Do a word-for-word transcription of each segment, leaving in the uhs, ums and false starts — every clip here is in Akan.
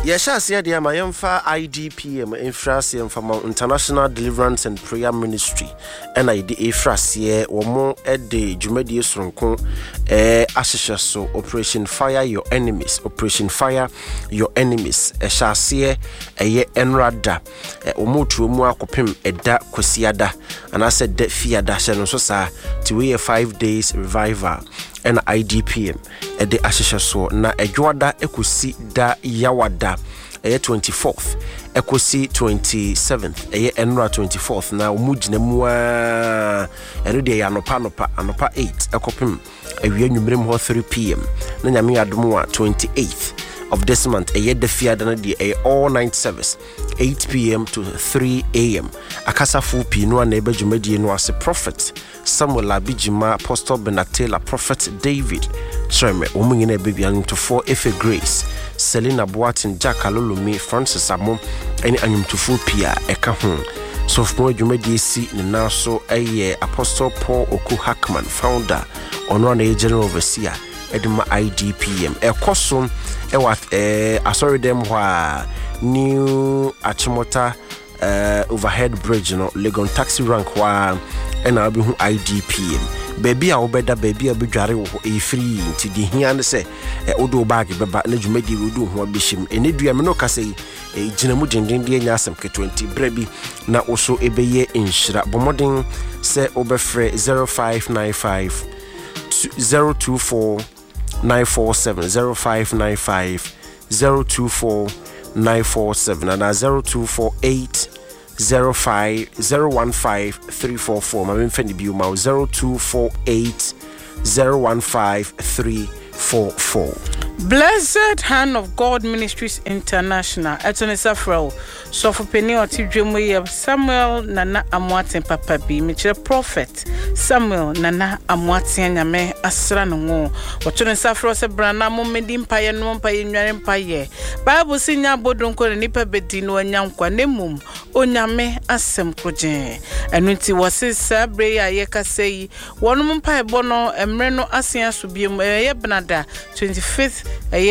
Yeshasia de Amayamfa I D P M Infrasium from International Deliverance and Prayer Ministry and I D Efrasie or more at the Jumedi Sonko eh Ashisha so Operation Fire Your Enemies, Operation Fire Your Enemies, a Shasie, a ye enrada, a Omutu Muakopim, a da Kosiada, and I said that Fiada Shanosa to we a five days revival. And I D P M at the Ashisha so na Edwada Ekusi da Yawada a twenty-fourth Ekusi twenty-seventh a Enra twenty-fourth now Mujne Mua and day Anopanopa Anopa eight Ekopim a Yenumrim three p m Nanyami Admua twenty-eighth of this month a yet the Fiadana a all night service eight p m to three a m Akasa Fupi no neighbor Jumedi no as a prophet Samuel Abijima Apostle Benatela Prophet David Sherme Omingine baby and to four F A Grace Selena Boatin Jack Alolumi Francis Amo any anyum to full Pia Eka home so for Jumedi see now so a Apostle Paul Oku Hackman founder on one a general overseer Edema I D P M a cosum e what eh asori dem wa new Achimota uh, overhead bridge no Legon taxi rank wa and I'll be who I D P M baby a obeda baby a bedware wo e free nti di hia ne se e odo bag beba na dwumadi wo do ho abehim ene dua me no ka sei e ginamu denden de nya asem ke twenty brebi na oso ebeye inhira bomodin se obefre zero five nine five zero two four nine four seven zero five nine five zero two four nine four seven and zero two four eight zero five zero one five three four four. My infant debut zero two four eight zero one five three four four. Blessed Hand of God Ministries International. Etone Safrao. So for penny or tidremoy Samuel Nana Amwaten Papa B. Mitchell Prophet Samuel Nana Amwaten Yame Asrano. Watone Safro se brana momendim paye no paye nwarim paye. Bible sinya bodonko ne nipa bedino anyankwa nemum onyame asem kroje. Enunti wose sabre ya ye kasei wonum paye bono emre no asia so biem ye benada twenty-fifth eh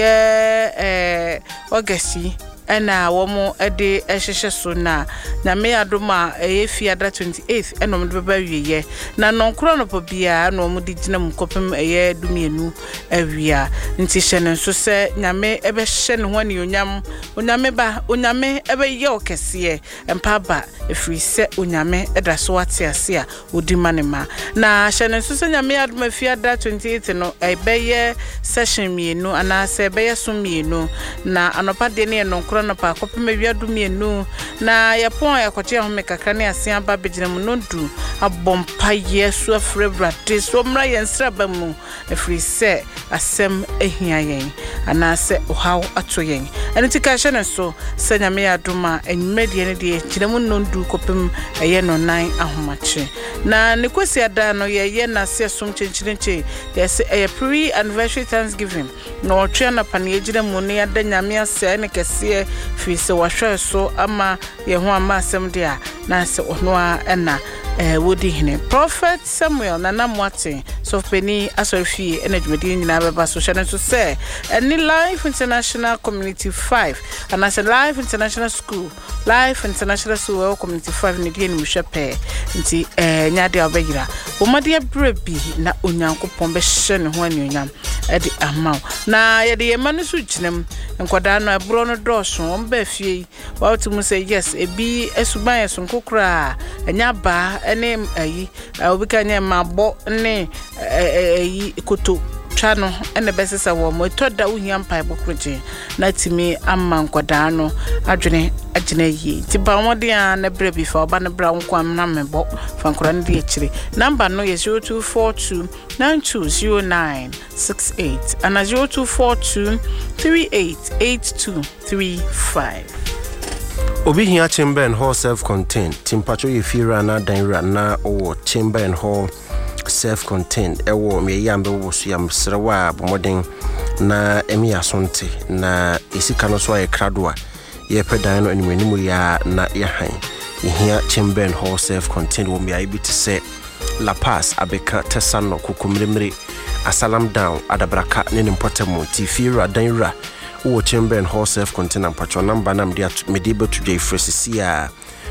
eh August ena womo ede ehhehhe so na na me adoma eh fiada twenty-eighth enom de beba wiye na nonkro no pobia na omo de gina mkopem eh dumienu awia nti hye so se nyame ebe hye ne ho ne onyam onyame ba onyame ebe ye okese empa ba efri se onyame eda so ate ase a odi manema na hye ne so se nyame adoma fiada twenty-eighth no ebe ye session mienu ana se ebe ye so mienu na anopa de ne no no pa kopem wiadu mienu na yapon yakoche ho mekakra ne asia ba begina mu nondu abompa yesu afre brate so mra yensra ba mu efri se asem ehia yen ana se ohaw ato yen enti ka hye ne so se nyame yadoma enmedie ne de gina mu nondu kopem eye no nan ahomache na ne kwesi ada no ye ye na se som chenchirenche yes e pre anniversary Thanksgiving no twa na pane gina mu ne ada nyame ase ne kese fi se wahwe so ama ye ho ama asem de a na se ono a na eh wodi hine Prophet Samuel Nana Mwate so peni asorfi enadwumedi nyina beba so hye so say any Life International Community five and as a Life International School Life International School Community five ne die ni mhwepe nti eh nyade obagira bomade brebi na onyankopon be hye ne ho anyonyam e di amaw na ye de yemanu so gyinem nkoda no abro no doso omba fie wa to mu say yes ebi esuban yeso kokura enya ba ene ayi obi kanya mabo ne ayi koto chano ene besesa wo mo toda uhia mpa bokroje na timi amma nkoda no adwene agina yi ti ba wode a na bra bi fa oba na bra nkwam na mebo fa nkora ne de akire number no ye zero two four two nine two zero nine six eight and zero two four two three eight eight two three five. Obi here chamber and hall self-contained. Timpacho Yefira na Danra na or chamber and hall self-contained. Ewo me yambe wo so yam srewa bomodin na emi asonte na esika no so ye kradwa ye pedan no animu ya na ye han. Ye here chamber and hall self-contained wo me aibi to say La Paz abeka tesano kukumremre asalam down adabraka ne nimpotamu tifira danra wo chamber and whole self container patcho number na mede mede beto dwa ifresisi a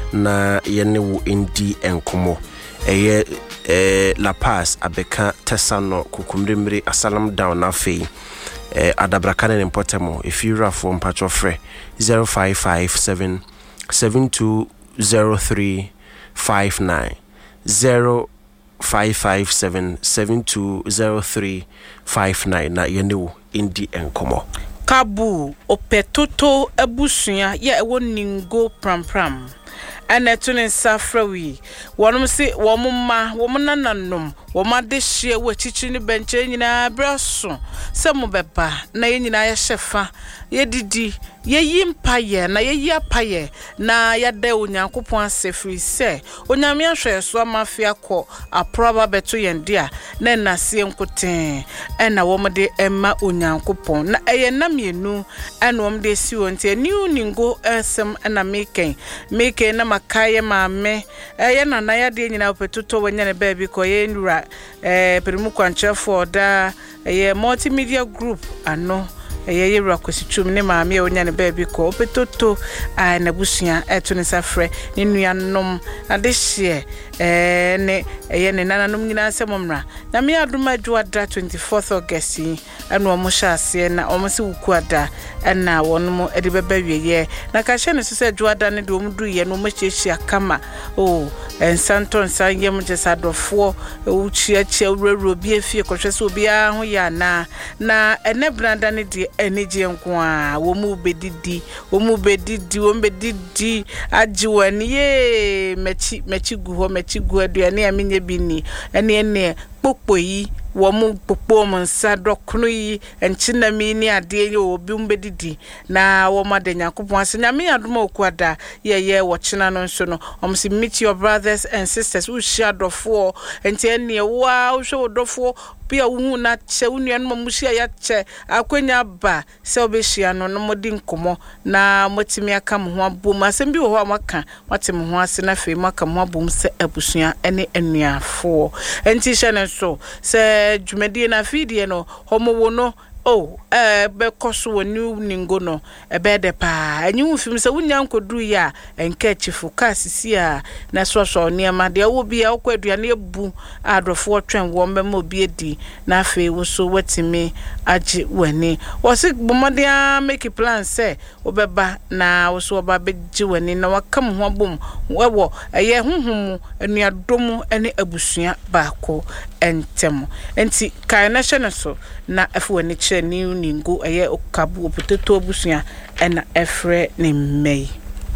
na yene wo ndi enkomo eye eh La Paz abeka tesano kukumrimri asalam down na fei eh adabrakane ne potemo if you rafo mpacho frɛ zero five five seven seven two zero three five nine zero five five seven seven two zero three five nine na yene wo ndi enkomo Kabu opetoto ebusua ya ewo ningo pram pram ene tunin safrawi wonum si womma womnananom womade hye wo chichi ni benche nyina braso se mo beba na ye nyina ya hyefa ye didi ye yimpa ye na ye yiapaye na ya de onyankopon asefri se onyame ahwe so amafia ko aproba beto yendia na nase nkoten ena womde emma onyankopon na eye na mienu ena womde si wonte new ningo esem ena meken meken na makaye maame eye na na ya de nyina opetoto wanya ne baabi ko ye nura eh perimu kwanchefo da eye multimedia group ano eye yewra kwesitum ne maame onya ne baabi ko opetoto a na busua eto ne safre ne nuanom adehye eh ne eye ne nananom nyina semomra na me adoma adwada twenty-fourth August eno omo hyase na omo se wukuada na wonom ede beba wieye na ka hye ne so se adwada ne de omo du ye no omo hyehia kama o ensanton sanyem jesadofo uchi chia ururu bi afie kohwese obi a ho ya na na ene branda ne de enije nko a wo mu bedidi wo mu bedidi wo bedidi ajiwani ye mechi mechi guho mechi gu aduane amenye bini ene ene popo yi wo mu popo monsa dokunu yi enchina mi ni ade ye obi mbedidi na wo made Nyankopon ase nyame adoma okuada ye ye wo china no nso no omsi meet your brothers and sisters who share dofo enti ene wa wo hwe dofo bia wu na che unu anu muhia ya che akwenya ba se obehia no no modi nkomo na motimi aka mo ho abom asem bi wo ho amaka watem ho ase na fe maka mo abom se abusua ene enuafo enti hye ne so se dwumadi na fidie no homo wo no oh eh be koso wonu ningo no e be de pa anyu fim se wunya nkodu ya enka chifu ka sisi a na so so niam de wo bia wo kwaduane ebu adrofo twen wo mbem obi edi na afi wo so watimi agi wani wo se bomode a make plan se wo beba na wo so ba beji wani na wakam ho bom wo eye honhom anuadom ene abusua baako entem enti kai na hye so na afi wani che ni ningo eye okabu opetoto abusua ena efre ni mei.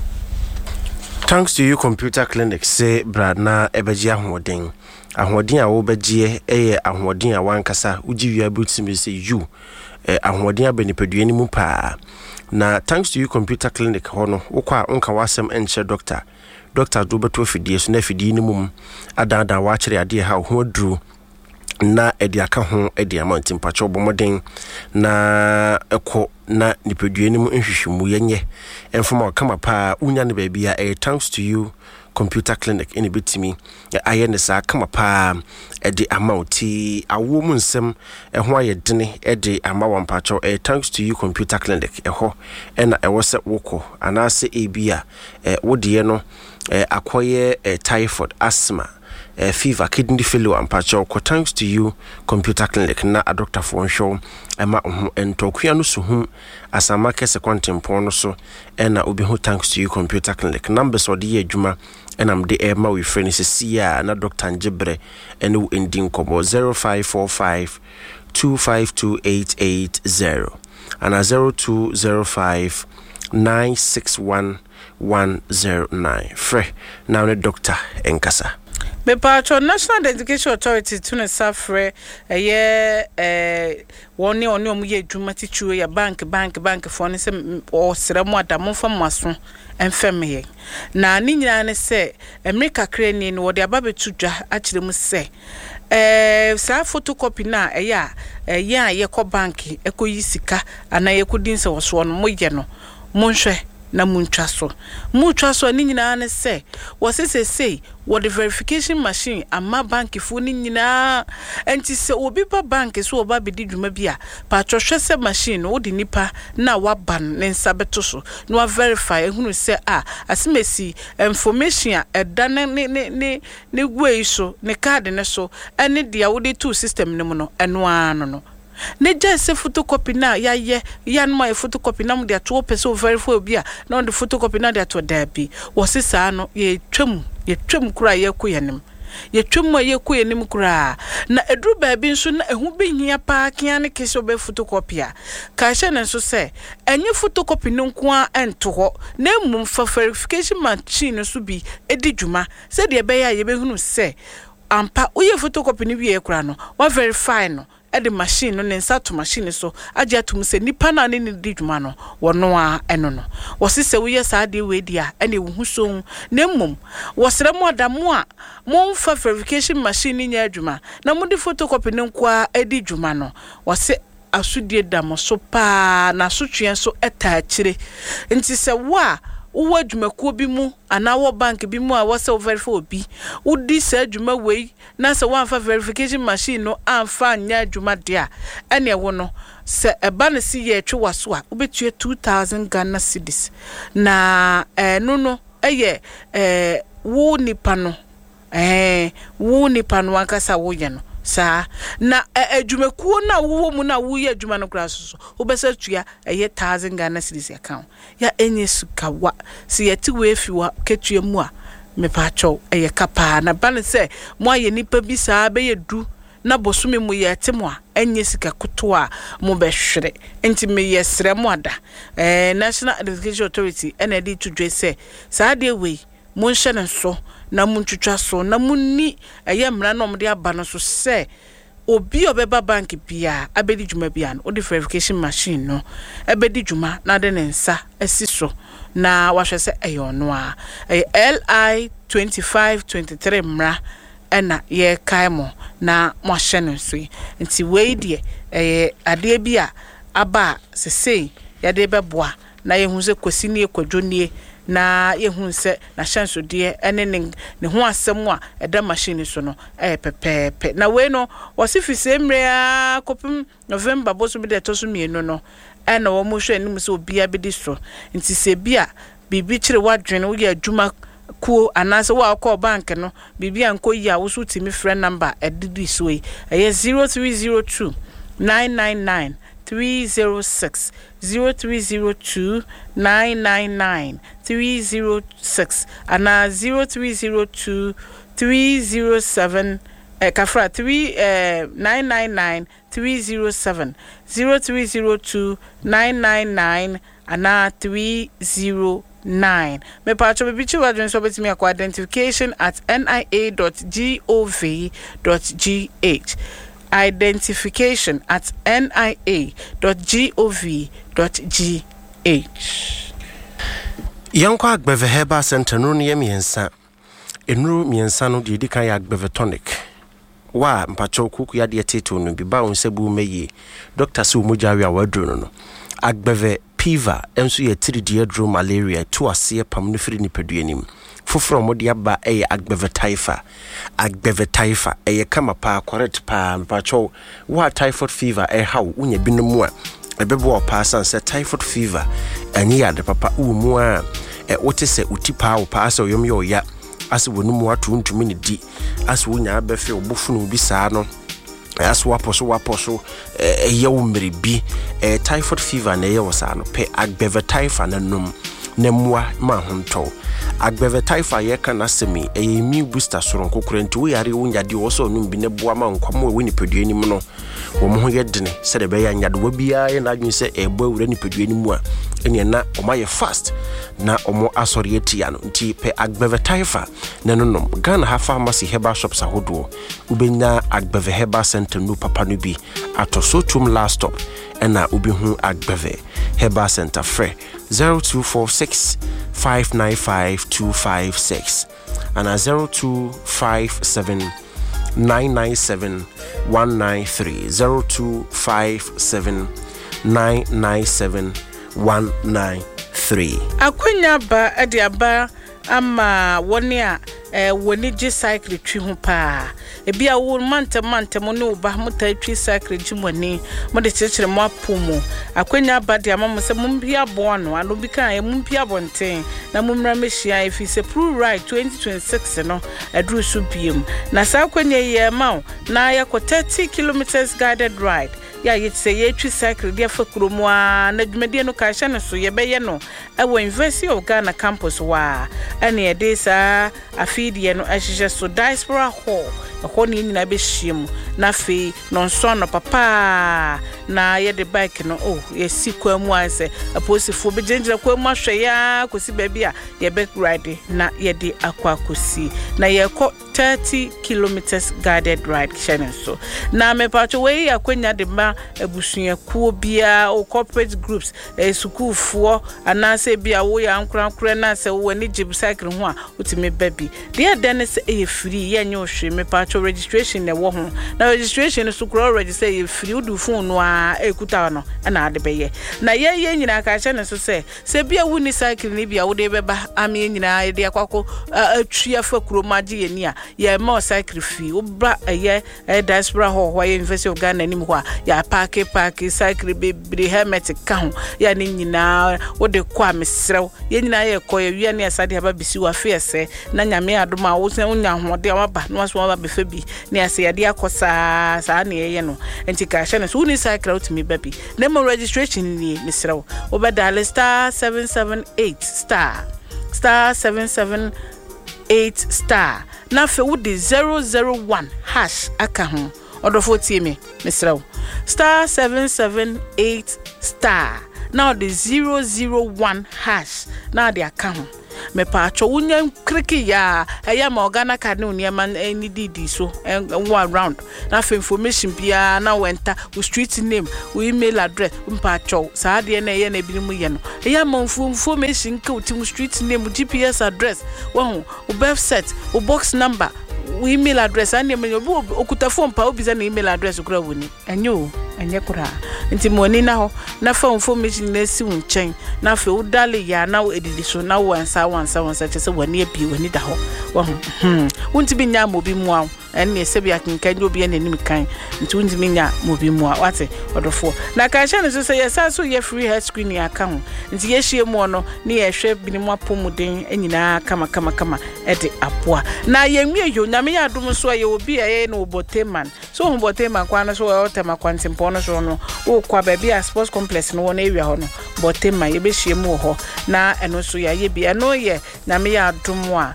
Thanks to you computer clinic say brad na ebeji ahoden ahoden a wo begie eye ahoden a wankasa uji wi abutimi say you eh ahoden abenipadua ni mu pa na thanks to you computer clinic hono wokwa onka wasem enche doctor doctor do beto fidie so na fidie ni mum adada wa kire ade ha ho duru na edi aka ho edi amount mpacho bomoden na eko na nipadua ni mu nhwehwemu yenye enfoma kama pa unya ne ba bia eh thanks to you computer clinic in bitimi aye ne sa kama pa edi amount awo mu nsem eho aye dene edi amawa mpacho eh thanks to you computer clinic eho ena ewo se woko anase ebia eh wodie no eh akoye eh, typhoid asthma Uh, fever kidney failure and patcho thanks to you computer clinic na a doctor for show ema ho entokua no so hu asama kese kwantempo no so ena obi ho thanks to you computer clinic numbers odi adwuma enam de ema we friend sia na doctor Njibre ene wo ending kobo zero five four five two five two eight eight zero and zero two zero five nine six one one zero nine fre now the doctor enkasa Me patro National Education Authority tune safre eye eh woni oni omu ye dwuma tichuo ya bank bank bank fo ne se o sremu adamo fam maso enfem ye na ni nyina ne se America krani ni wo de ababetu dwa a kire mu se eh sa photocopy na eye a eye a ye ko bank ekoyi sika ana ye ko din se wo so no mo ye no monhwe na muntwa so muntwa so ni nyina ne se wo se se sei wo the verification machine ama bank fu ni nyina enti se obi pa bank so oba bedi dwuma bia pa twhwe se machine wo di nipa na wa ban ne nsa beto so no wa verify ehunu se ah asemesi information a eda ne ne ne ne gwei so ne card ne so ene dia wo de two system ne mu no eno ano no ne just photocopy na ya ye ya no my photocopy na mu de to person verify obi a na the photocopy na de to da bi wo se saa no ye twam ye twam kura ye ko yenim ye twam ye ko yenim kura na edru ba bi nso na ehu bi hia pa kia ne kese obe photocopy a ka hye ne nso se enye photocopy no nko a ento ho na mum fa verification machine so bi edi dwuma se de be ya ye be hunu se ampa uye photocopy ni bi e kura no wa verify no e the machine no ne nsa to machine so agya tum se nipa na ne di dwuma no wono a eno no wo se se uye sa de we dia ene wo huso na mum wo sere mo adamo a mo fa verification machine nya adwuma na mo di photocopy ne nko a edi dwuma no wo se asudie damo so pa na sotwe so eta akire nti se wa wo adwumakuo bi mu ana wo bank bi mu a wo se verify obi wo di sa adwuma wei na se wo anfa verification machine no anfa anya adwuma dia ene wo no se eba ne si ye twe waso a obetue two thousand Ghana cedis na eh no no eye eh wo nipa no eh wo nipa no ankasa wo ye no sa na adwumakuo na wo mu na wo ye adwuma no kra so obesa tua eye one thousand Ghana cedis account ya enye sukawa si yeti we fi wa ketua mu a me pa cho eye kapa na ban se mo aye nipa bi sa be ye du na bosume mu ye temo a enye sika koto a mo be hwere enti me ye sre mo ada eh National Education Authority ena di to dwe se sa de we mo nhye ne so na muntwitwa so na munni eye mra no mde aba no so se obi obeba bank bia abedi dwuma bia no the verification machine no abedi dwuma na de nsa asiso na wahwe se eyo no a L I twenty-five twenty-three mra ena ye kaimo na mo hye no so nti we die eh ade bia aba sesei ya de beboa na ye hu se kwasi ne kwadwonie na yehun se na chance de ene ne ho asem a eda machine so no eh pepepe na we no wosifi se mre a kopim November boso bi de to so mienu no ena wo mo hwe anim se obi abedi so nti se bia bibi kire wadwene wo ye adwuma kuo anase wo akọ bank no bibi anko yi a wo so timi friend number edidi so yi eh zero three zero two nine nine nine three zero six zero three zero two nine nine nine three zero six and uh, zero three zero two three zero seven uh, kafra three uh, nine nine nine three zero seven zero three zero two nine nine nine and uh, three zero nine. Me pacho be bichi wadwen so betimi akwa identification at n i a dot gov dot g h. Identification at n i a dot gov dot g h. Yankwa Agbeve Herbal Center no ne miensa. Enuru miensa no de dika ya Agbeve tonic. Wa mpacho kuku ya de teto no bi ba onsebu meye. Doctor su mojawi a wadru no no. Agbeve fever enso ye three dro malaria to ase pam no firi ni paduanim. Fufro modi aba eye Agbeve taifa. Agbeve taifa eye kama pa correct pa mpacho wa typhoid fever e hawo unya binomu a ebebo pa san se typhoid fever enye ya de papa umu a e wote se utipa wo pa ase oyom yo ya ase wonumu atu ntumi ni di ase wonya abefe obofunu bi saa no ase waposo waposo e ye wo mribi e typhoid fever na ye wo saa no pe Agbeve taifa na num na mua ma honto Agbeve taifa ye kana semi e immune booster soron kokore nti wo yare wo nyade wo so num bi ne boa ma nkwamo we ni paduanim no wo mo ho ye dene se de be ya nyade wo bia ye na adwun se e bo awura ni paduanim a ene na o ma ye fast na o mo asori etia no nti pe Agbeve taifa na no no Ghana ha pharmacy herbal shops ahodo ubenya Agbeve Herbal Center no papa no bi atoso tum last stop ena ubi hu Agbeve Herbal Center free zero two four six five nine five two five six and a zero two five seven nine nine seven one nine three zero two five seven nine nine seven one nine three. Akwenya ba edi aba ama woni a eh woni gi cycle twi ho pa ebi a wo mante mante mo ne oba mo ta twi cycle gi moni mo de kyekere mo apomo akwenya ba de ama mo se mo mbia bo no ano bi kan e mo mbia bonten na mo mra mehia efi se pro right twenty twenty-six no aduru so biem na sa akwenya ye ma na ya ko thirty kilometers guided ride ya yetse ye twi cycle dia fa kromo a na dwumade no ka hye ne so ye beye no e wo University of Ghana campus wa ene e de sa afidie no ahyeje so diaspora hall ho ni nyina be hiem na fe no nso no papa na ye de bike no oh ye si kwamu anse aposifo be gengira kwamu ahwe ya kosi baabi a ye be ride na ye de akwa kosi na ye ko thirty kilometers guided ride channel so na me pacho we akwenya de ma abusuakuo bia o corporate groups e sukuufo anase bia wo ya ankorankora na se wo ni jib cycle ho a utime baby de den se e free ye nyo hwe me pacho registration ne wo ho na registration so kro register e free udu phone no a ekuta no na ade beye na ye ye nyina ka channel so se se bia wo ni cycle ni bia wo de beba ame nyina de akwako atwa fa kromaje ye ni a ye mo sacrifice obra ye diaspora ho ho University of Ghana nim ho a ya park park cycle be helmet ka ho ya ni nyina wo de kwa mesrew ye nyina ye ko ye wi ne asade aba bisi wa fese na nyame adoma wo se nya ho de aba no so aba be fa bi ne ase ye de akosa sa na ye no enti ka hye ne so ni cycle out me baby na mo registration ni mesrew wo be dial star seven seven eight star star seven seven eight star na fe wudi zero zero one hash aka ho odofo tie me mesrew star seven seven eight star now the zero zero one hash now the account me pa cho wunya kriki ya eya ma Ghana card no niam any didi so one round na for information bia na wenta we street name we email address mpa cho sa de na ye na binim ye no eya ma information ka utim street name G P S address wo website wo box number we email address and me okuta phone pa obiza na email address okura woni enyo enye kura nti moni na ho na fa information na si unchen na fa udale ya na edidi so na wansa wansa wansa chese wani abi wani da ho wo hm wonti bi nya mo bi mu aw enne se bi akenkan obi ene nim kan nti wonti bi nya mo bi mu aw wate odofo na ka hye ne so se yesa so ye free health screening aka ho nti ye hye mu no ne ye hwe bi ni mu apomuden enyina kama kama kama ede apoa na ye nwie yo nyame ya dum so ye obi e no boteman so ho boteman kwa no so o tema kwantimpo no so no o kwa baby a sports complex no wona ewia ho no boteman ye be hye mu ho na eno so ya ye bi eno ye nyame ya dum a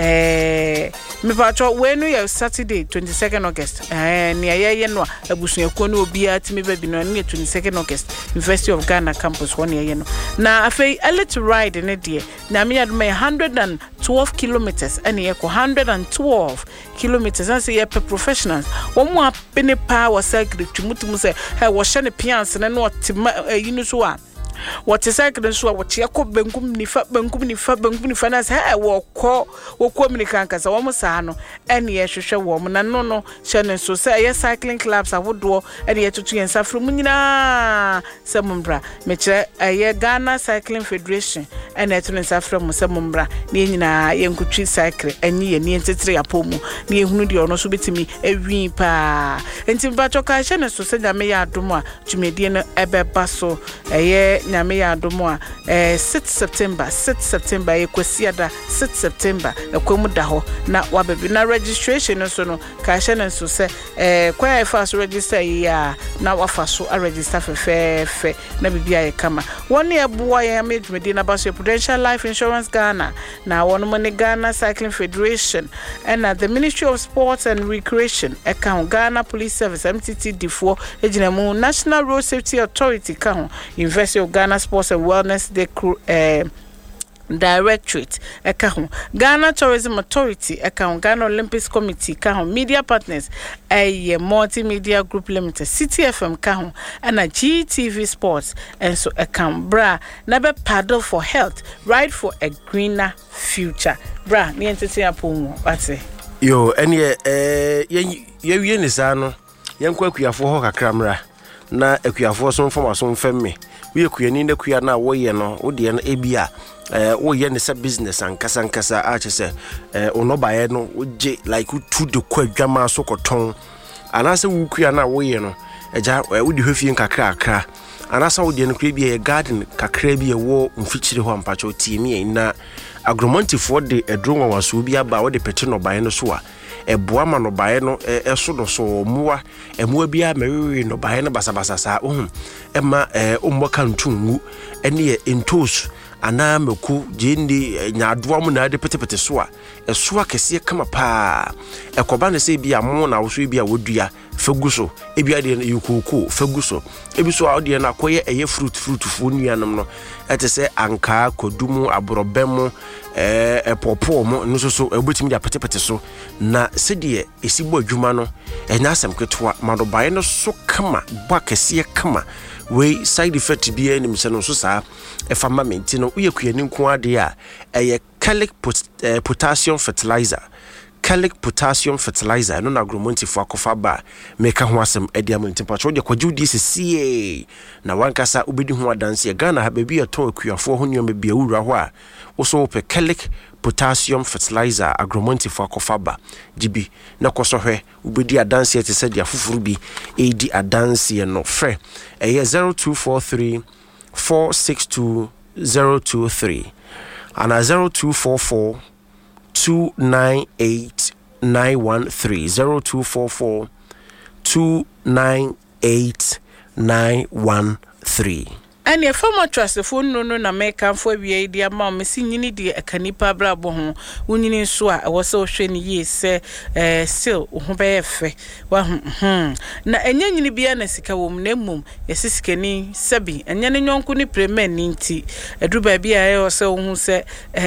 eh me pacho we no ye Saturday twenty-second August eh ne ye ye no abusuakuo no obi atimi baby no ne twenty-second August University of Ghana campus wona ye no na afei elite ride ne de na me yad me one hundred twelve kilometers and ye ko one hundred twelve kilometers and say ye professionals one more penny power cycle tumutum say hey wo hye ne pians ne no otima yinu so a what is cycle so what ye ko benkum ni fa benkum ni fa benkum ni fa na say wo ko wo ko minikan kasa wo musa no ene ye hwehwe wo mo na no no hye ne so say ye cycling clubs avodo ene ye tutu yen safro mu nyina semumbra me kire ye Ghana Cycling Federation ene etu ne safro mu semumbra ne nyina ye nkutwi cycle enye ye ne ntetere apomu ne ehunu de ono so betimi ewi pa enti ba choka hye ne so say nyame ya adomo a tumedie no ebeba so eye nyame ya adomo a eh sixth September sixth September ye kwasiada sixth September ekwamu da ho na wabebi na registration so no ka hye ne so say eh kwa fa so register ya na wafa so a register fe fe na bibia ye kama won ye boa ye amedwedi na baso Prudential Life Insurance Ghana na won mo ne Ghana Cycling Federation and uh, the Ministry of Sports and Recreation account Ghana Police Service M T T D four ejinamu National Road Safety Authority account University of Ghana Sports and Wellness Day uh, Directorate account Ghana Tourism Authority account Ghana Olympics Committee account Media Partners a multimedia group limited City F M account and a G T V Sports and so account bra never paddle for health ride for a greener future bra ni entity apomo what's yo ene eh ye wie ni sa no ye nkwa akuafo ho kakramra na akuafo so mfama so mfemme we kuyani na kuya na wo ye no wo de no ebia eh wo ye ne sa business ankasa ankasa a che se eh ono bae no wo je like to de kwadwama so koton anase wo kuya na wo ye no eja wo de hwefie nkakra akra anasa wo de no kuya bia ye garden kakra bia wo mfikyire ho ampacho tiemi na agromontifo de edronwa waso bia ba wo de pete no bae no so a eboa ma no bae no eso do so muwa emuwa bia mewewe no bae no basabasa sa ohum ema eh ommo kantungu ene ye entos ana meku jendi nyadoa mu na de petepete so a eso akese kama pa ekoba ne se bia mo na wo so bia wodua faguso ebia de yukoko faguso ebiso a de na koye eye fruit fruit fu nuanom no ete se anka kodumu aborobem eh epopo mo no so so ebotimi de petepete so na se de esibo adwuma no enya asem ketwa madobae no so kama bo akese kama we side effect bi enim se no so sa efa ma menti no uyekuyani nko ade a eye calic pot, eh, potassium fertilizer calic potassium fertilizer no na agromontifo akofa ba meka ho asem ade am ntimpacho de kwajudi sisi na wankasa ubedi ho adanse Ghana ha baby aton akuafo ho nyoma bia wura ho a wo so pe calic potassium fertilizer agromontifo akofa ba gibi na koso hwe ubedi adanse te se dia fufuru bi edi adanse no frɛ eye zero two four three four six two zero two three and a zero two four four two nine eight nine one three zero two four four two nine eight nine one three. And your former trust phone no no na make am for we dia ma me si nyini de akanipa brabo ho unyini so a wo se wo hwe ni ye se eh still ho be efe wa hm na enya nyini bia na sika wo na mum yesi sikani sabi enya ne nyonko ni premier ni nti edu ba bia e wo se wo se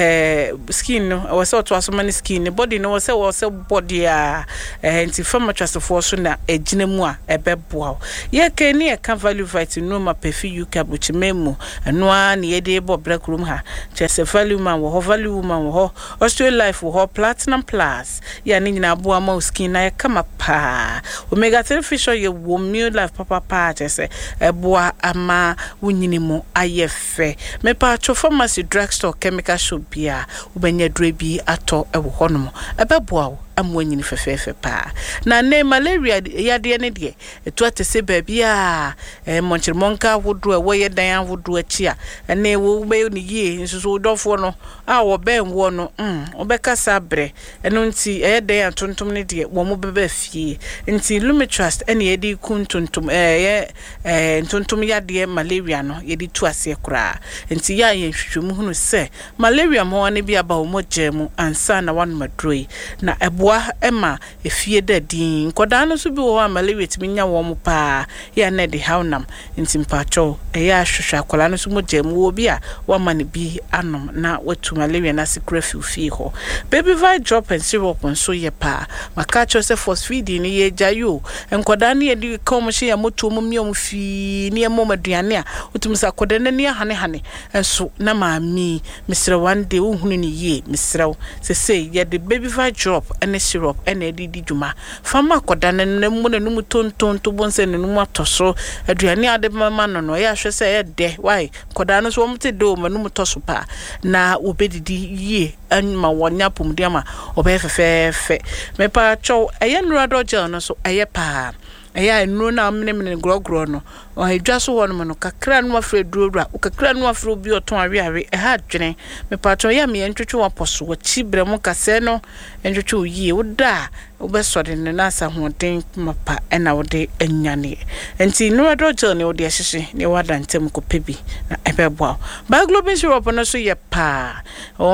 eh skin no wo se to aso mani skin ne body no wo se wo se body a eh nti former trust for so na ejina mu a ebeboa ye ke ni e kan value vitamin no ma perfume UK memo anoa ne yede bo black room ha chese value man wo value man wo Australia life wo platinum plus ya ni nyina bo ama skin na kama pa omega three fish oil wo meal life papa pa chese eboa ama wunyini mu ayefe me pa cho pharmacy drugstore chemical shop bia ubenya dre bi ato ewo honom ebeboa amwanyini fefefe pa na ne malaria yade ne de etu atese ba bia e monchirmonka wodro wo ye dan wodro achi a ene wo be ni ye nso dofo no a wo ben wo no mm obeka sabre eno nti e dan tontom ne de wo mo beba fie nti Lumitrust ene ye di kuntontom eh ye eh tontom yade malaria no ye di tu ase kura nti ya ye hwehwemu hunu se malaria mo ane bia ba wo mo gemu ansa na wan madroi na ebo Emma efie da din koda no so bi wo malaria timi nya wo mo pa ya na de hawnam ntimpacho e ya hwehwe akola no so mo gem wo bi a wo ma ne bi anom na watu malaria na secret fie ho baby vi drop and syrup so ye pa makacho se phosphide ni ye jayo enkoda ne ye di kom hye ya moto mo miom fi ne mo maduane a utumsa koda ne ne hane hane enso na maami misra one day wo hunu ni ye misra se se ye the baby vi drop and syrup and a didi juma fama koda ne mu ne mu tonton to bonse ne mu atoso aduane ade mama no no ya hwe se ye de why koda no so mte do ma no toso pa na obedidi ye anma wonya pomdiama obefefefe me pa cho eye nura do gel no so eye pa eye nuru na mne mne grogro no o edwa so wono no kakra no afre durura o kakra no afre obi oton awe awe e ha dwene me pa cho ya me ntwetwe waposo wa chibre mu kase no ntwetwe oyi oda obesode ne na asa hoden mapa ena wode anyane enti no do gel ne wode ahyehye ne wada ntem ko pebi na ebebo ba global syrup no so ye pa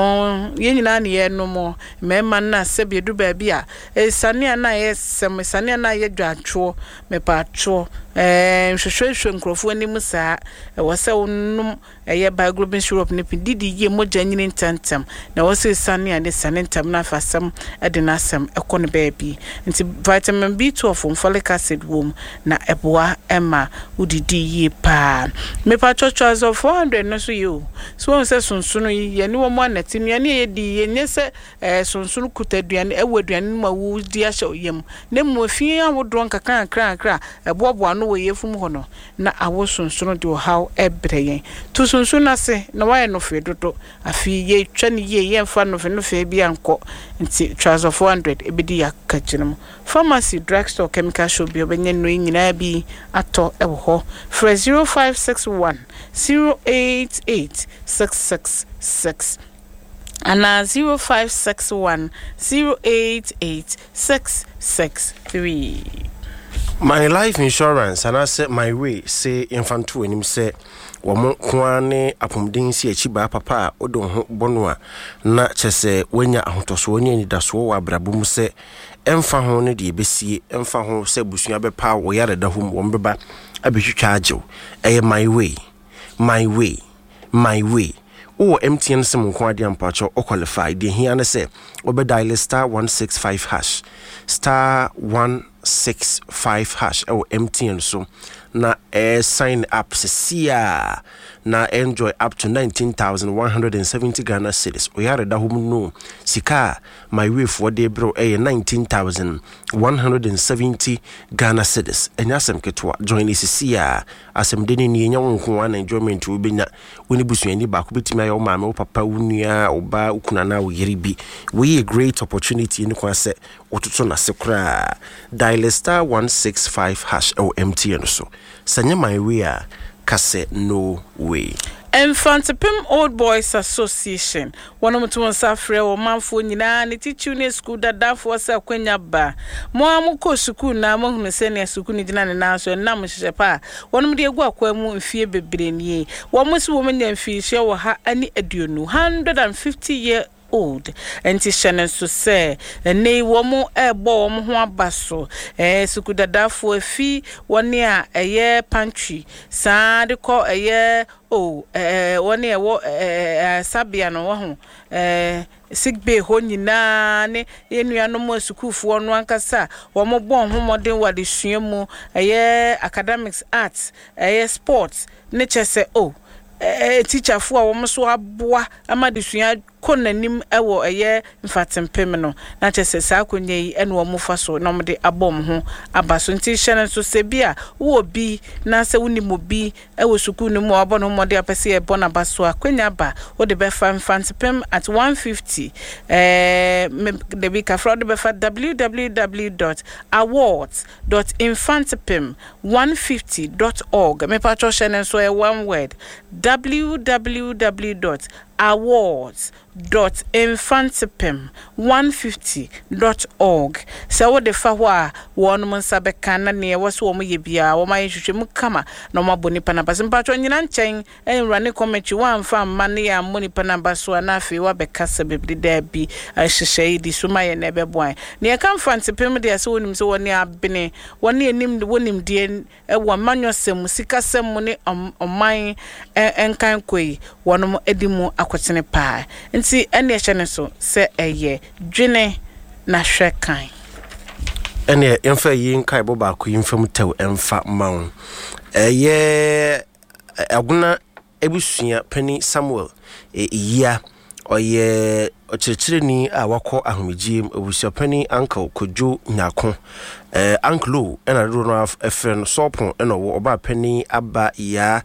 o ye nyina ne ye no mo mema na sebi du ba bia e sane na ye sem sane na ye dwatwo me pa two eh hwehwehwe nkrofo ani musa e wose wonum eye ba global syrup ne pididi ye moja nyini ntantem na wose sane ade sane ntam na fasam ade na asem ekone ba bi nti vitamin B twelve folic acid wom na eboa ema udidi ye pa me pa chochoas of four hundred no so you so won se sunsunu ye ni wo mo anati ni ye di ye nyese eh sunsunu kutaduane ewaduane ma wu di ahye oyem na mo fi awodro nkaka nkra nkra eboaboa no no we yefum ho no na awosonsono de how ebreyen to sonso na se na waye no fe dodo afi ye twa ne ye ye mfa no fe no fe bi anko nti trouser four hundred ebedi yakaginem pharmacy drugstore chemical shop bi obenye no nyina bi ato ewo ho for zero five six one zero eight eight six six six and zero five six one zero eight eight six six three. My life insurance and I said my way say infantu enim say womo kwane apomden si achiba papa odon ho bonwa na chese wenya ahotoso woni anidaso wo abrabum se emfa ho ne de besie emfa ho se busua bepa wo yare da hom wo mbeba abetwitwa agyew eye my way my way my way o M T N sim nko ade ampacho o qualify de hia ne se obe dial star one six five hash star one six five hash o M T N so na eh, sign up sia na enjoy up to nineteen thousand one hundred seventy Ghana cedis o yare da hom no sika my way for de bro eh nineteen thousand one hundred seventy Ghana cedis enyasem ketwa join sia asem de ni enya wonko an enjoyment wo benya woni busuani ba ko betima ya o ma me papa wunua oba ukuna na wo yeri bi we a great opportunity ni kwa se otuto na sekra dial star one six five hash o M T N so sanya my way a kase no way. Infantipim Old Boys Association one of two safre o manfo nyina ne teacher ne school dada for se kwanya ba mo amko school na mo hunu se ne school ni gina ne na so na mo hye pa wonum de egu akwa mu mfie bebre nie wo mo se wo menya mfie hye wo ha ani aduonu one hundred fifty year old enti shane so se nei wo mo ebo wo mo ho abaso eh suku dadafo afi woni a eye pantry saa de ko eye o eh woni e wo eh sabia no wo ho eh sick bay ho nyina ne enua mo sukufo no ankasa wo mo bon ho modern wade suamu eye academics arts eye sports ne chese o eh teacher fo a wo mo so aboa ama de sua konanim ewo eye mfatempem no na chese sa akonye yi ene wo mo faso na mo de abom ho abaso nti hyene so se bia wo bi na se woni mo bi ewo suku no mo abo no mo de apese e bona baso akonya ba wo de be fa mfatempem at one fifty eh de bi ka fraud be fa w w w dot awards dot infantempem one fifty dot org me patro hyene so e one word w w w dot awards dot infantipim one fifty dot org so wo de fa ho a won mo nsabeka na ne wo so wo ye bia wo ma yehwehwe mu kama na mo aboni pa na bas mpatro nyina nchen enwrane comment wan fa ma ne ya moni pa na baso na afi wa beka se bebdi da bi ahyehyɛ di so ma ye na beboan ne ya kan fantipim de so wonim so woni abene woni enim wonim de e wo manwosem sikasem ne oman enkan koi wonom edimu akotene pa nti ene ye chene so se eye dwene na hwekan ene emfa yi nkai bo ba ko yimfam tew emfa mawo eye aguna ebusua pani Samuel eya oye ochirechireni a wako ahomegiem ebusua pani uncle Kojo Nyako eh uncle ena ro no efren sopon ena wo oba pani aba ya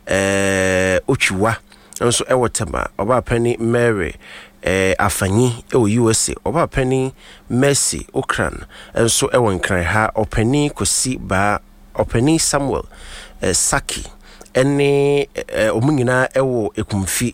eh otwiwa nso ewotema oba pani Mary eh afanyi e U S A oba pani Mercy Okran nso ewo nkran ha opani kosi ba opani Samuel eh, Saki ene eh, omunyina ewo ekumfi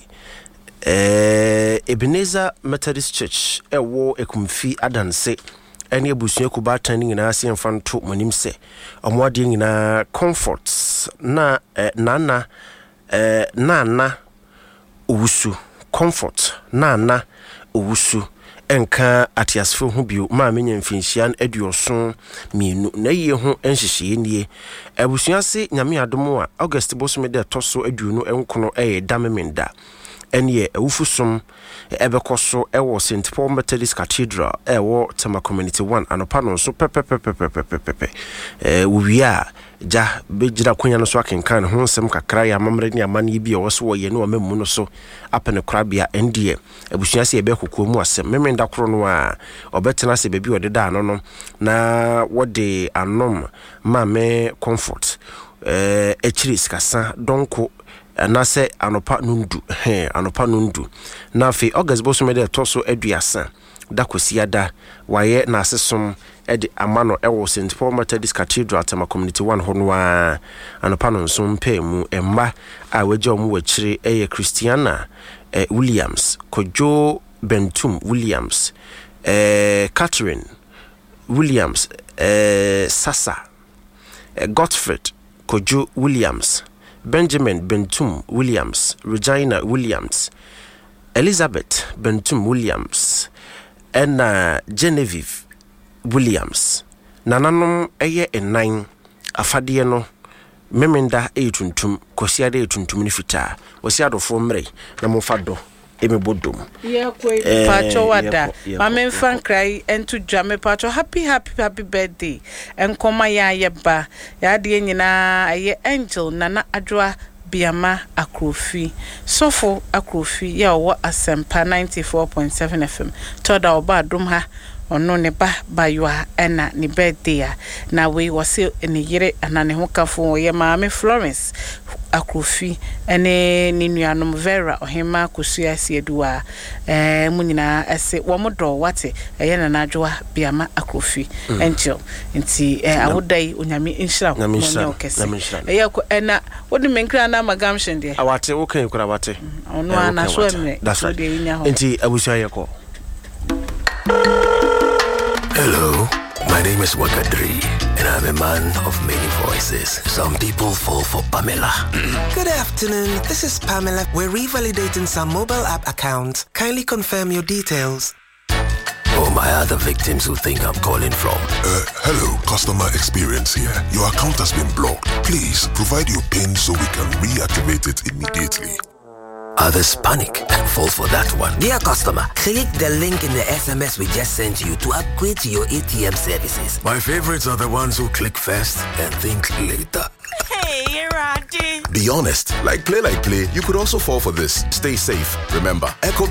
eh Ebenezer Methodist Church ewo ekumfi adanse ene abusua kubatan nyina ase mfanto monim se omwade nyina comforts na eh, nana eh, nana owusu comfort nana owusu enka atiasfo hu bio ma menya mfinhia aduoson mienu na ye ho enhyehye nie abusua se nyame adom a August bosome de toso aduonu enkono eye damemenda ɛne awufusom ɛbɛkɔ so ɛwɔ Saint Paul Methodist Cathedral ɛwɔ Tema Community one anopa no so pɛpɛpɛpɛpɛpɛpɛ eh wia ja bejira konya no so akenkan ho nsɛm kakra ya mamre ne amane bi a wɔso wɔyɛ no amamu no so apene krabia ndie abusua se ɛbɛkɔkɔ mu asɛm memenda koro no a ɔbɛtena se baabi ɔdeda ano no na wɔde anom ma me comfort eh echiri skasa donko anase anopa nundu he anopa nundu na fe August boso me de toso aduasa da kosiada waye na asesom edi amano ewo Saint Paul Methodist Cathedral Tema Community one hono a anopa no nso mpa mu emma a waje omu wachire eye Christiana eh, Williams Kojo Bentum Williams eh, Catherine Williams eh, Sasa eh, Godfred Kojo Williams Benjamin Bentum Williams Regina Williams Elizabeth Bentum Williams and uh, Genevieve Williams nananom eye enan afade no memenda etuntum kosiade etuntum ni fita wosiado fo mre na momfado emebodom ye koi pacho wada mame fan cry entu dwame pacho happy happy happy birthday enkoma ya yeba ya de nyina aye angel nana adwa biama akrofi sofo akrofi ya wo asempa ninety-four point seven F M toda oba dum ha ono ne ba baywa ena ni birthday na we wose ene yire ana ne ho kafo ye maame Florence akrofi ene ni nuanom Vera ohema kosua sieduwa eh munyina ese wo modo wate eye na nadwa biama akrofi angel nti eh awodai onyame inshira mo nyokese eye ko ena wodi menkra na magamshen de awate wo kan kura wate ono ana so emre so de nya ho nti abusua yeko. Hello, my name is Wakadri, and I'm a man of many voices. Some people fall for Pamela. Good afternoon, this is Pamela. We're revalidating some mobile app accounts. Kindly confirm your details. Oh, my other victims who think I'm calling from. Uh, hello, customer experience here. Your account has been blocked. Please provide your PIN so we can reactivate it immediately. Others panic and fall for that one. Dear customer, click the link in the S M S we just sent you to upgrade to your A T M services. My favorites are the ones who click first and think later. Hey, Roddy. Be honest. Like play, like play, you could also fall for this. Stay safe. Remember, Echo